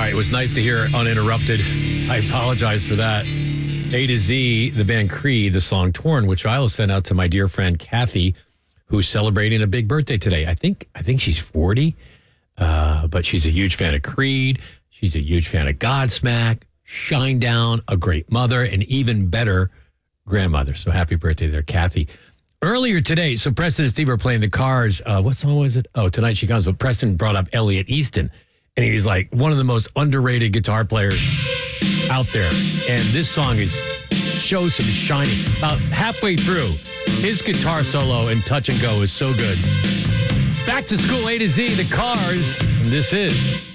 right, it was nice to hear Uninterrupted. I apologize for that. A to Z, the band Creed, the song Torn, which I will send out to my dear friend Kathy, who's celebrating a big birthday today. I think she's 40, but she's a huge fan of Creed. She's a huge fan of Godsmack, Shinedown, a great mother, and even better grandmother. So happy birthday there, Kathy. Earlier today, so Preston and Steve were playing the Cars. What song was it? Oh, Tonight She Comes. But Preston brought up Elliot Easton. And he's like one of the most underrated guitar players out there. And this song shows some shining. About halfway through, his guitar solo and Touch and Go is so good. Back to school, A to Z, the Cars. And this is